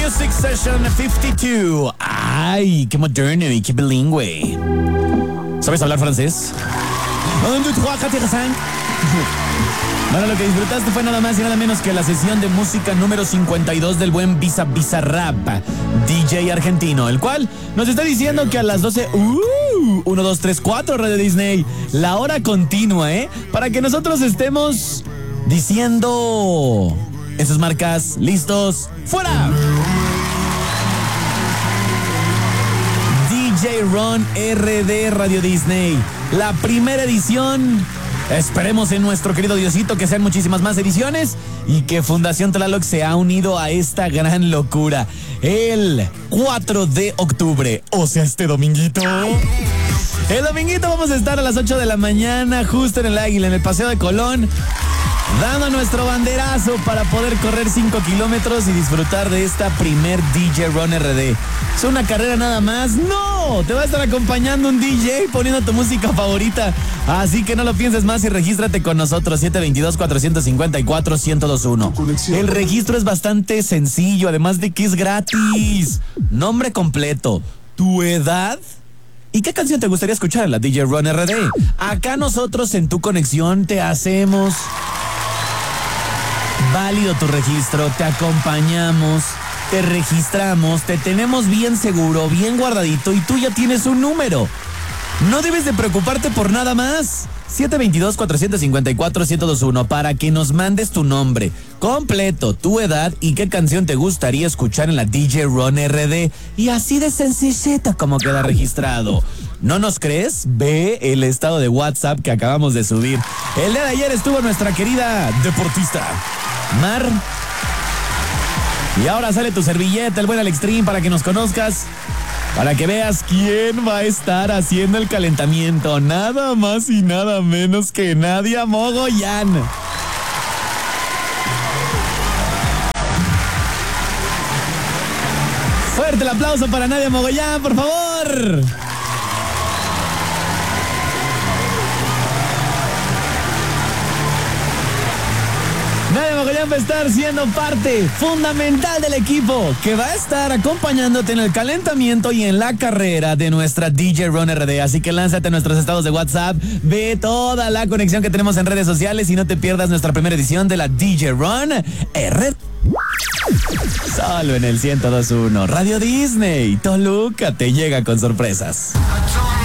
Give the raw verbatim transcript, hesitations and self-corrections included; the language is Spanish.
Music Session cincuenta y dos. Ay, qué moderno y qué bilingüe. ¿Sabes hablar francés? Un, dos, tres, cuatro, cinco. Bueno, lo que disfrutaste fue nada más y nada menos que la sesión de música número cincuenta y dos del buen Visa Bizarrap, D J argentino, el cual nos está diciendo que a las doce, uh, uno, dos, tres, cuatro, Radio Disney, la hora continua, ¿eh? Para que nosotros estemos diciendo en sus marcas, listos, ¡fuera! D J Ron R D Radio Disney, la primera edición. Esperemos en nuestro querido Diosito que sean muchísimas más ediciones y que Fundación Tlaloc se ha unido a esta gran locura. El cuatro de octubre, o sea, este dominguito. El dominguito vamos a estar a las ocho de la mañana, justo en el Águila, en el Paseo de Colón, dando nuestro banderazo para poder correr cinco kilómetros y disfrutar de esta primer D J Ron R D. ¿Es una carrera nada más? ¡No! Te va a estar acompañando un D J poniendo tu música favorita. Así que no lo pienses más y regístrate con nosotros, siete dos dos, cuatro cinco cuatro, uno cero dos uno. El registro es bastante sencillo, además de que es gratis. Nombre completo, tu edad y qué canción te gustaría escuchar en la D J Ron R D. Acá nosotros en Tu Conexión te hacemos válido tu registro, te acompañamos, te registramos, te tenemos bien seguro, bien guardadito y tú ya tienes un número. No debes de preocuparte por nada más. siete dos dos, cuatro cinco cuatro, uno cero dos uno para que nos mandes tu nombre completo, tu edad y qué canción te gustaría escuchar en la D J Ron R D. Y así de sencillito como queda registrado. ¿No nos crees? Ve el estado de WhatsApp que acabamos de subir. El día de ayer estuvo nuestra querida deportista Mar. Y ahora sale tu servilleta, el buen Alex Trin, para que nos conozcas, para que veas quién va a estar haciendo el calentamiento. Nada más y nada menos que Nadia Mogollán. Fuerte el aplauso para Nadia Mogollán, por favor. Nadia Mogollán va a estar siendo parte fundamental del equipo que va a estar acompañándote en el calentamiento y en la carrera de nuestra D J Ron R D. Así que lánzate a nuestros estados de WhatsApp, ve toda la conexión que tenemos en redes sociales y no te pierdas nuestra primera edición de la D J Ron R D. Solo en el ciento dos punto uno. Radio Disney Toluca te llega con sorpresas.